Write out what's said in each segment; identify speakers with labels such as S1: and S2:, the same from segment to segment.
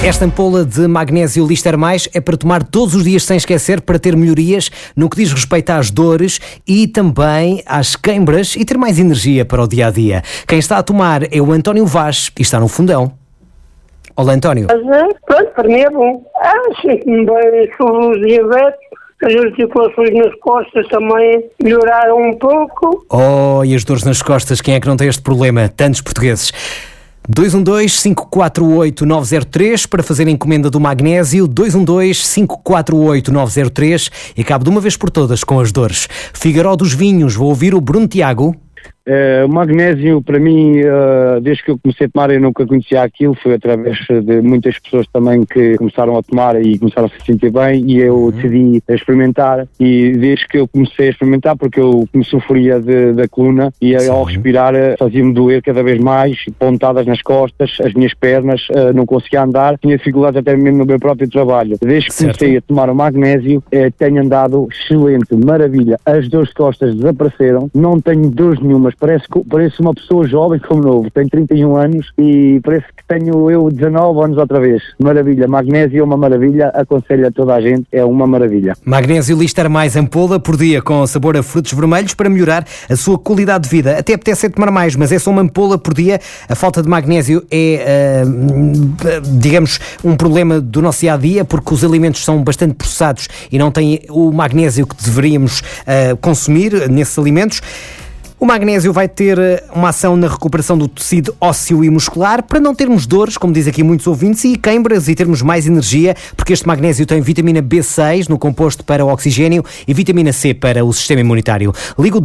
S1: Esta ampola de magnésio Lister Mais é para tomar todos os dias sem esquecer, para ter melhorias no que diz respeito às dores e também às queimbras e ter mais energia para o dia-a-dia. Quem está a tomar é o António Vaz e está no Fundão. Olá, António.
S2: Pronto, para mim é bom. Sinto-me bem sobre os diabetes. As articulações nas costas também melhoraram um pouco.
S1: Oh, e as dores nas costas, quem é que não tem este problema? Tantos portugueses. 212-548-903 para fazer a encomenda do magnésio, 212-548-903 e cabe de uma vez por todas com as dores. Figueiró dos Vinhos, vou ouvir o Bruno Tiago.
S3: O magnésio, para mim, desde que eu comecei a tomar, eu nunca conhecia aquilo. Foi através de muitas pessoas também que começaram a tomar e começaram a se sentir bem, e eu decidi experimentar. E desde que eu comecei a experimentar, porque eu me sofria da coluna e ao respirar fazia-me doer cada vez mais, pontadas nas costas, as minhas pernas, não conseguia andar, tinha dificuldades até mesmo no meu próprio trabalho. Desde que comecei a tomar o magnésio, tenho andado excelente, maravilha. As dores de costas desapareceram, não tenho dores nenhumas. Parece uma pessoa jovem como novo. Tenho 31 anos e parece que tenho eu 19 anos outra vez. Maravilha. Magnésio é uma maravilha. Aconselho a toda a gente. É uma maravilha.
S1: Magnésio Lister Mais ampola por dia com sabor a frutos vermelhos para melhorar a sua qualidade de vida. Até apetece tomar mais, mas é só uma ampola por dia. A falta de magnésio é, digamos, um problema do nosso dia-a-dia, porque os alimentos são bastante processados e não têm o magnésio que deveríamos consumir nesses alimentos. O magnésio vai ter uma ação na recuperação do tecido ósseo e muscular para não termos dores, como diz aqui muitos ouvintes, e queimbras, e termos mais energia, porque este magnésio tem vitamina B6 no composto para o oxigênio e vitamina C para o sistema imunitário. Ligo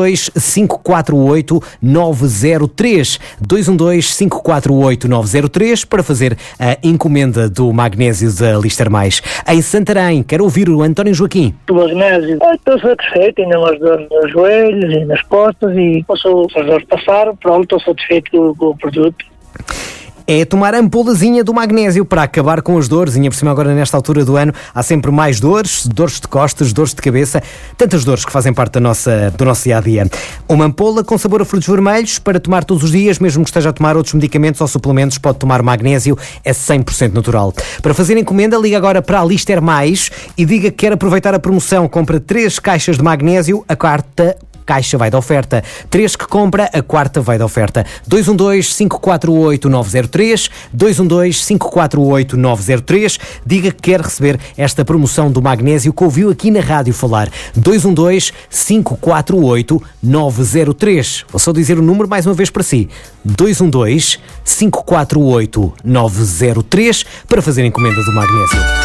S1: 212-548-903 212-548-903 para fazer a encomenda do magnésio da Lister Mais. Em Santarém, quero ouvir o António Joaquim.
S2: O magnésio, estou satisfeito, ainda umas dores nos joelhos e nas costas, e passou, as dores passaram, pronto, estou satisfeito com o produto.
S1: É tomar a ampolazinha do magnésio para acabar com as dores. Ainda por cima, agora nesta altura do ano, há sempre mais dores de costas, dores de cabeça, tantas dores que fazem parte do nosso dia-a-dia. Uma ampola com sabor a frutos vermelhos para tomar todos os dias, mesmo que esteja a tomar outros medicamentos ou suplementos, pode tomar magnésio, é 100% natural. Para fazer encomenda, liga agora para a Lister Mais e diga que quer aproveitar a promoção. Compra 3 caixas de magnésio, a quarta caixa vai de oferta. 3 que compra, a quarta vai de oferta. 212-548-903 212-548-903. Diga que quer receber esta promoção do magnésio que ouviu aqui na rádio falar. 212-548-903. Vou só dizer o número mais uma vez para si. 212-548-903 para fazer encomenda do magnésio.